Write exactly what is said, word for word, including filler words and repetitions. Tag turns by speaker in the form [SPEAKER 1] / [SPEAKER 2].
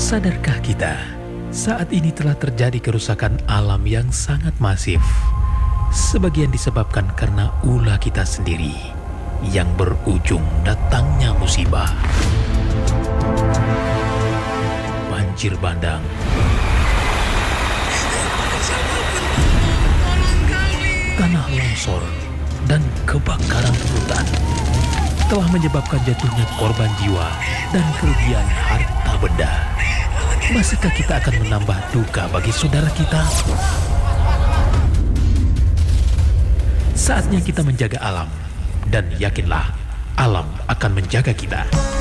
[SPEAKER 1] Sadarkah kita, saat ini telah terjadi kerusakan alam yang sangat masif. Sebagian disebabkan karena ulah kita sendiri yang berujung datangnya musibah. Banjir bandang, tanah longsor, dan kebakaran hutan telah menyebabkan jatuhnya korban jiwa dan kerugian harta benda. Masihkah kita akan menambah duka bagi saudara kita? Saatnya kita menjaga alam, dan yakinlah alam akan menjaga kita.